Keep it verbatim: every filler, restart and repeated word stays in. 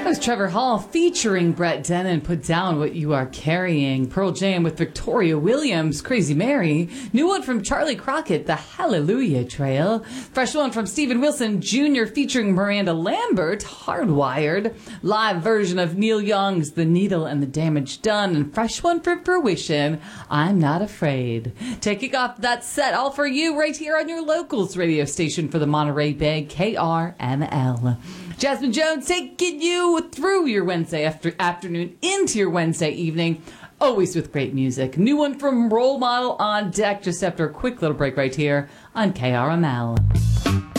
That was Trevor Hall featuring Brett Dennen, Put Down What You Are Carrying. Pearl Jam with Victoria Williams, Crazy Mary. New one from Charlie Crockett, The Hallelujah Trail. Fresh one from Stephen Wilson Junior featuring Miranda Lambert, Hardwired. Live version of Neil Young's The Needle and the Damage Done. And fresh one from Fruition, I'm Not Afraid. Taking off that set, all for you right here on your locals radio station for the Monterey Bay, K R M L. Jasmine Jones taking you through your Wednesday after afternoon into your Wednesday evening, always with great music. New one from Role Model on deck just after a quick little break right here on K R M L.